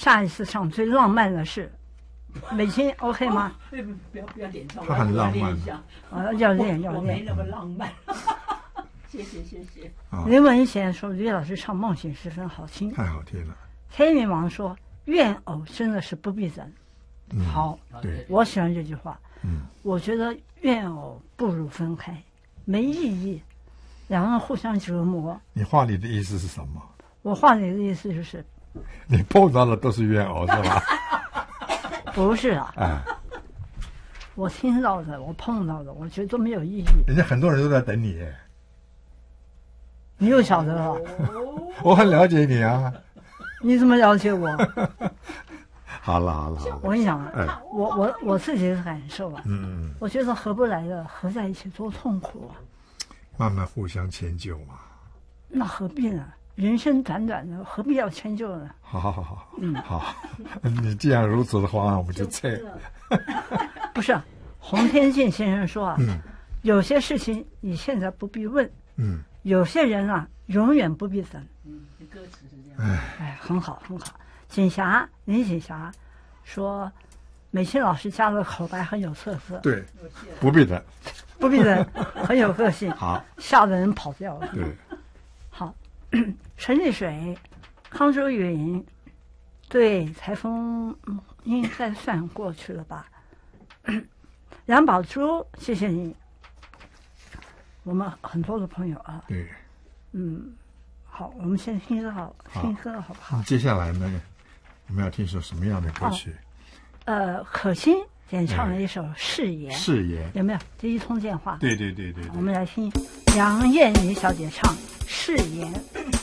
下一次唱最浪漫的是美心 OK 吗？ 不要点唱， 他很浪漫要练。 我没那么浪漫。谢谢。 林文贤说吕老师唱《梦醒时分》好听， 太好听了。 黑明王说怨偶真的是不必等。好， 对， 我喜欢这句话。我觉得怨偶不如分开，没意义，两个人互相折磨。 你话里的意思是什么？ 我话里的意思就是， 你碰到的都是怨偶是吧？ 不是啊。 哎， 我听到的，我碰到的，我觉得都没有意义。 人家很多人都在等你耶。 你又晓得了？ 我很了解你啊。 你怎么了解我？ 好了。 我跟你讲啊，我自己的感受啊，我觉得合不来的合在一起多痛苦啊。 慢慢互相迁就嘛。 那何必呢？人生短短的，何必要迁就呢？ 好，好。你既然如此的话，我们就撤。 不是，洪天信先生说啊，有些事情你现在不必问，有些人啊，永远不必等。 歌词是这样。 哎，很好。林锦霞说，美心老师加的口白很有特色。 对，不必等， 很有个性。 好， 吓得人跑掉了。 对， 好，陈丽水、康周云，对，台风应该算过去了吧？杨宝珠，谢谢你。我们很多的朋友啊。 对。 好，我们先听歌好不好？ 接下来呢，我们要听首什么样的歌曲？ 可心演唱了一首《誓言》。 誓言有没有？第一通电话。 对。 我们来听杨燕妮小姐唱《誓言》。